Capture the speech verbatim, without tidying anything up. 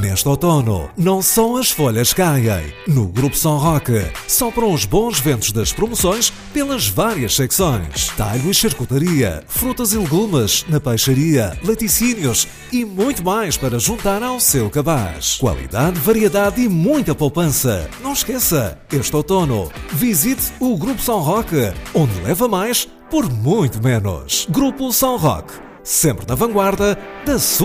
Neste outono, não só as folhas caem. No Grupo São Roque, sopram os bons ventos das promoções pelas várias secções. Talho e charcutaria, frutas e legumes, na peixaria, laticínios e muito mais para juntar ao seu cabaz. Qualidade, variedade e muita poupança. Não esqueça, este outono, visite o Grupo São Roque, onde leva mais por muito menos. Grupo São Roque, sempre na vanguarda da sua